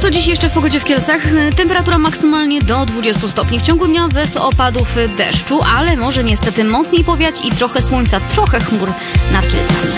Co dziś jeszcze w pogodzie w Kielcach? Temperatura maksymalnie do 20 stopni w ciągu dnia bez opadów deszczu, ale może niestety mocniej powiać i trochę słońca, trochę chmur nad Kielcami.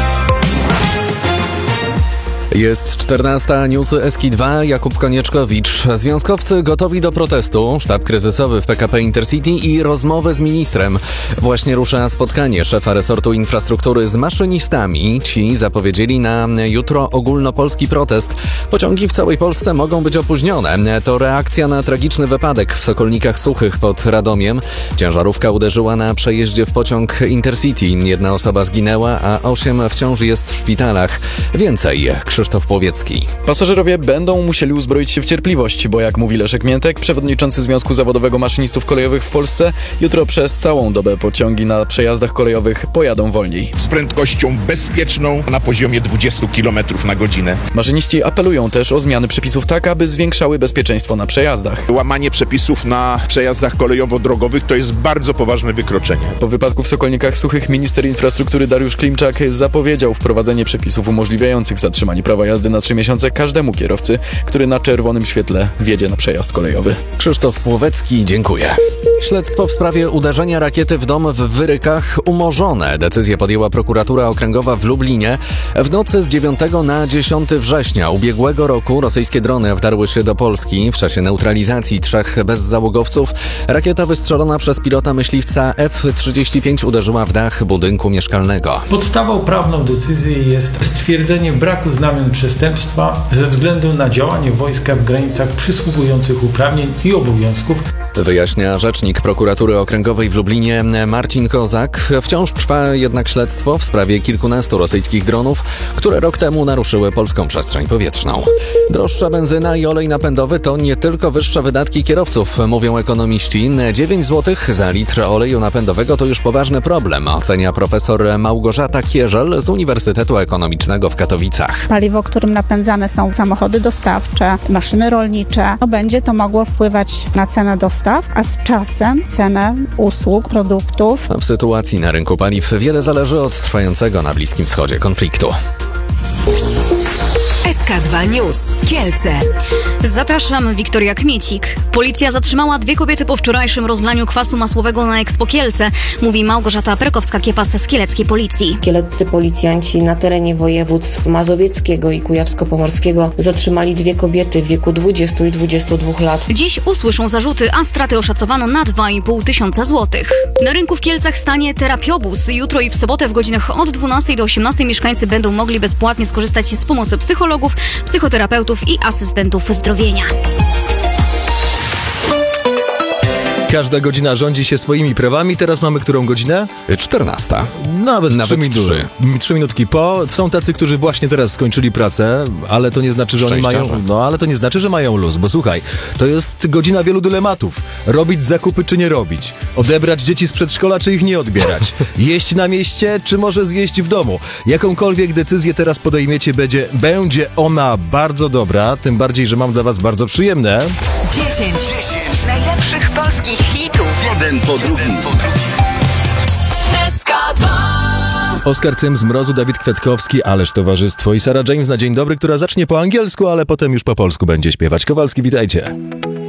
Jest 14, newsy Eski2, Jakub Konieczkowicz. Związkowcy gotowi do protestu, sztab kryzysowy w PKP Intercity i rozmowę z ministrem. Właśnie rusza spotkanie szefa resortu infrastruktury z maszynistami. Ci zapowiedzieli na jutro ogólnopolski protest. Pociągi w całej Polsce mogą być opóźnione. To reakcja na tragiczny wypadek w Sokolnikach Suchych pod Radomiem. Ciężarówka uderzyła na przejeździe w pociąg Intercity. 1 osoba zginęła, a 8 wciąż jest w szpitalach. Więcej Krzysztof Płowiecki. Pasażerowie będą musieli uzbroić się w cierpliwość, bo jak mówi Leszek Miętek, przewodniczący Związku Zawodowego Maszynistów Kolejowych w Polsce, jutro przez całą dobę pociągi na przejazdach kolejowych pojadą wolniej. Z prędkością bezpieczną na poziomie 20 km na godzinę. Maszyniści apelują też o zmiany przepisów tak, aby zwiększały bezpieczeństwo na przejazdach. Łamanie przepisów na przejazdach kolejowo-drogowych to jest bardzo poważne wykroczenie. Po wypadku w Sokolnikach Suchych minister infrastruktury Dariusz Klimczak zapowiedział wprowadzenie przepisów umożliwiających zatrzymanie prawa jazdy na 3 miesiące każdemu kierowcy, który na czerwonym świetle wjedzie na przejazd kolejowy. Krzysztof Płowiecki, dziękuję. Śledztwo w sprawie uderzenia rakiety w dom w Wyrykach umorzone. Decyzję podjęła prokuratura okręgowa w Lublinie. W nocy z 9 na 10 września ubiegłego roku rosyjskie drony wdarły się do Polski. W czasie neutralizacji 3 bezzałogowców rakieta wystrzelona przez pilota myśliwca F-35 uderzyła w dach budynku mieszkalnego. Podstawą prawną decyzji jest stwierdzenie braku znamion przestępstwa ze względu na działanie wojska w granicach przysługujących uprawnień i obowiązków. Wyjaśnia rzecznik prokuratury okręgowej w Lublinie Marcin Kozak. Wciąż trwa jednak śledztwo w sprawie kilkunastu rosyjskich dronów, które rok temu naruszyły polską przestrzeń powietrzną. Droższa benzyna i olej napędowy to nie tylko wyższe wydatki kierowców, mówią ekonomiści. 9 zł za litr oleju napędowego to już poważny problem, ocenia profesor Małgorzata Kierzel z Uniwersytetu Ekonomicznego w Katowicach. Paliwo, którym napędzane są samochody dostawcze, maszyny rolnicze, będzie to mogło wpływać na cenę dostaw, a z czasem cenę usług, produktów. W sytuacji na rynku paliw wiele zależy od trwającego na Bliskim Wschodzie konfliktu. SK2 News. Kielce. Zapraszam, Wiktoria Kmiecik. Policja zatrzymała 2 kobiety po wczorajszym rozlaniu kwasu masłowego na Expo Kielce, mówi Małgorzata Perkowska-Kiepas z kieleckiej policji. Kieleccy policjanci na terenie województw mazowieckiego i kujawsko-pomorskiego zatrzymali 2 kobiety w wieku 20 i 22 lat. Dziś usłyszą zarzuty, a straty oszacowano na 2,5 tysiąca złotych. Na rynku w Kielcach stanie terapiobus. Jutro i w sobotę w godzinach od 12 do 18 mieszkańcy będą mogli bezpłatnie skorzystać z pomocy psychologów, psychoterapeutów i asystentów zdrowienia. Każda godzina rządzi się swoimi prawami. Teraz mamy którą godzinę? 14. Nawet 3 minutki po. Są tacy, którzy właśnie teraz skończyli pracę, ale to nie znaczy, że oni mają... ale to nie znaczy, że mają luz, bo słuchaj, to jest godzina wielu dylematów. Robić zakupy, czy nie robić? Odebrać dzieci z przedszkola, czy ich nie odbierać? Jeść na mieście, czy może zjeść w domu? Jakąkolwiek decyzję teraz podejmiecie, będzie ona bardzo dobra, tym bardziej, że mam dla was bardzo przyjemne. 10 najlepszych polskich hitów. Jeden po drugim. SK2. Oskar Cym z Mrozu, Dawid Kwiatkowski, Ależ Towarzystwo i Sarah James na dzień dobry, która zacznie po angielsku, ale potem już po polsku będzie śpiewać. Kowalski, witajcie.